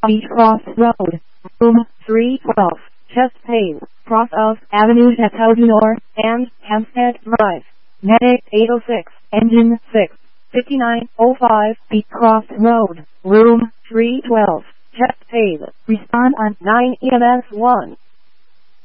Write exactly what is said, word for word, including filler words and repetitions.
Beechcroft Road, room three twelve, chest pain, cross of Avenue Chateau-du-Nord and Hampstead Drive. Medic eight oh six, engine six, fifty-nine oh five, Beechcroft Road, room three twelve, chest pain. Respond on nine E M S one.